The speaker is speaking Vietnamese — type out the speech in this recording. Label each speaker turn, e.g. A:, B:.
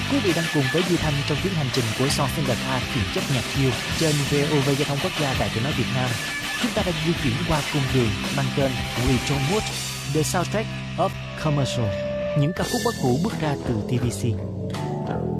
A: Quý vị đang cùng với Duy Thanh trong chuyến hành trình của Songs in the Car chuyển chất nhạc yêu trên VOV Giao thông Quốc gia Đài Tiếng nói Việt Nam. Chúng ta đã di chuyển qua cung đường mang tên We Don't Wood, The Soundtrack of Commercial, những ca khúc bất hủ bước ra từ TVC.